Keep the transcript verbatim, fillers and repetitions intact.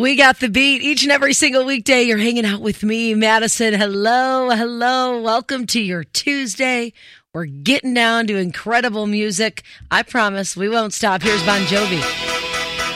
We got the beat each and every single weekday. You're hanging out with me, Madison. Hello, hello. Welcome to your Tuesday. We're getting down to incredible music. I promise we won't stop. Here's Bon Jovi.